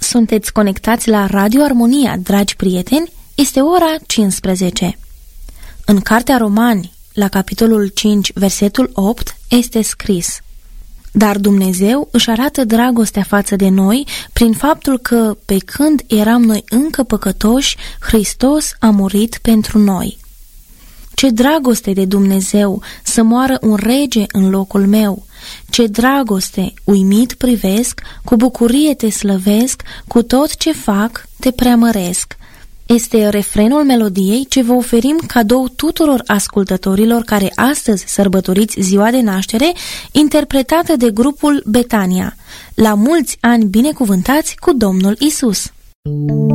Sunteți conectați la Radio Armonia, dragi prieteni, este ora 15. În Cartea Romani, la capitolul 5, versetul 8, este scris: Dar Dumnezeu își arată dragostea față de noi prin faptul că, pe când eram noi încă păcătoși, Hristos a murit pentru noi. Ce dragoste de Dumnezeu să moară un rege în locul meu! Ce dragoste, uimit privesc, cu bucurie te slăvesc, cu tot ce fac te preamăresc. Este refrenul melodiei ce vă oferim cadou tuturor ascultătorilor care astăzi sărbătoriți ziua de naștere, interpretată de grupul Betania. La mulți ani binecuvântați cu Domnul Isus!